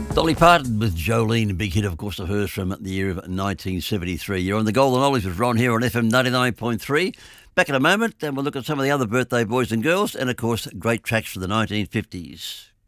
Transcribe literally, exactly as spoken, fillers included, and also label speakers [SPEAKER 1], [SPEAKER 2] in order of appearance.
[SPEAKER 1] Dolly Parton with Jolene, a big hit, of course, of hers from the year of nineteen seventy-three. You're on the Golden Oldies with Ron here on F M ninety-nine point three. Back in a moment, and we'll look at some of the other birthday boys and girls, and, of course, great tracks from the nineteen fifties.